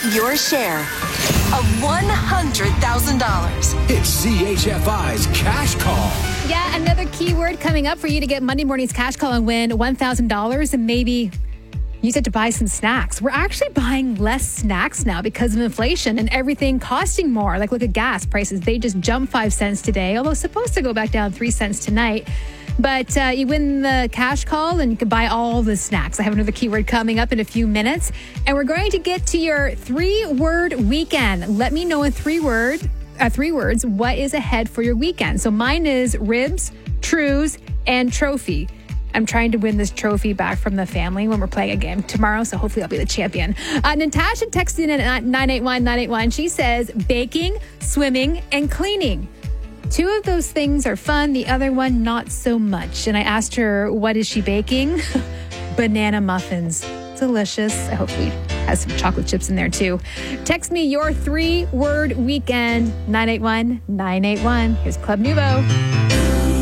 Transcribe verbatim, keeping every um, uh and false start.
your share of one hundred thousand dollars. It's C H F I's Cash Call. Yeah, another keyword coming up for you to get Monday morning's Cash Call and win one thousand dollars and maybe use it to buy some snacks. We're actually buying less snacks now because of inflation and everything costing more. Like, look at gas prices. They just jumped five cents today, although it's supposed to go back down three cents tonight. But uh, you win the Cash Call and you can buy all the snacks. I have another keyword coming up in a few minutes. And we're going to get to your three-word weekend. Let me know in three word, uh, three words what is ahead for your weekend. So mine is ribs, trues, and trophy. I'm trying to win this trophy back from the family when we're playing a game tomorrow, so hopefully I'll be the champion. Uh, Natasha texted in at nine eight one nine eight one. She says baking, swimming, and cleaning. Two of those things are fun, the other one not so much. And I asked her, what is she baking? Banana muffins. Delicious. I hopefully has some chocolate chips in there too. Text me your three-word weekend, nine eight one nine eight one. Here's Club Nouveau.